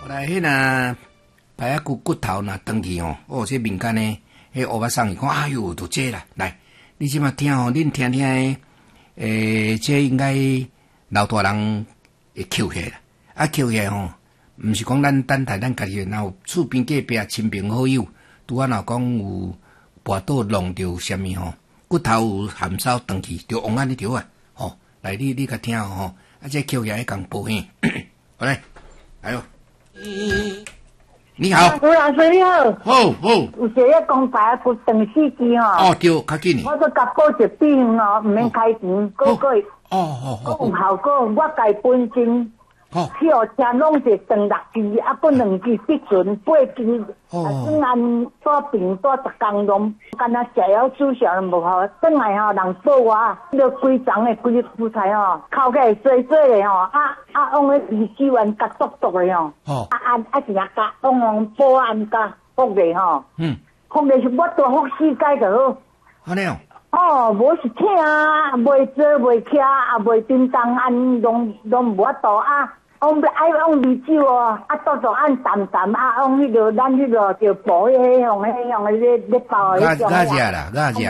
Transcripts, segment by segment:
后来迄那排啊骨头若长去吼，哦，这民间呢，迄乌巴桑伊讲，哎哟，都这啦，来，你即马听吼，恁听听这应该老大人会扣下啦，啊扣下吼，毋是讲咱等待咱家己，若有厝边隔壁亲朋好友，拄啊若讲有跋倒弄着啥物吼，骨头有含梢长去，着往安尼着啊，吼，来你甲听吼，啊这扣下迄共保险，好来，来哟。你好， 吴老师你好， 好， 有些个公牌不长时间哦。 哦，对，较紧。 我都甲报一笔哦，唔免开钱，个个月。 好， 有效果，我家本身。票车拢是长6支，啊，不2支必准8支。转安带病带10工拢，干那食药注射都无效。转来吼，人报我，那规张的规个蔬菜吼，口起来水水的吼，往个2支丸甲剁剁的吼。是啊加往保安加福利吼。福利是我多福4届就好。 安尼哦。 无是请袂做袂徛，也袂叮当，安拢无法度啊。往米酒哦，剁按淡往迄个咱迄个就包迄样咧包的迄种。 加只啦，加只。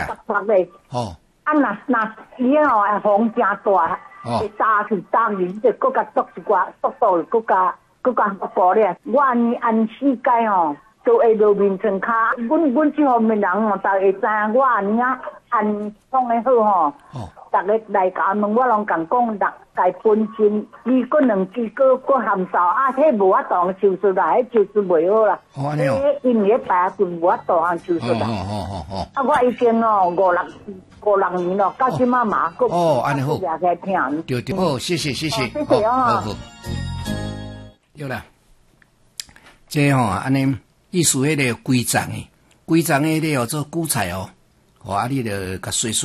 那伊吼风真大，会炸去，就搁甲剁一寡，剁到搁甲包咧。我按4届吼，都会落面床骹。阮这方面人吼，大家会知影我按创的好吼。大家来甲问我拢共讲，大家本身伊个2支个含梢啊，迄无法度手术啦，迄手术袂好啦。因为白骨无法度手术啦。我已经5-6年咯，到即嘛嘛个。 安尼好。对，好，谢谢。好。有啦，这吼安尼意思迄个规章诶，规章诶，你要做韭菜哦，你著甲碎。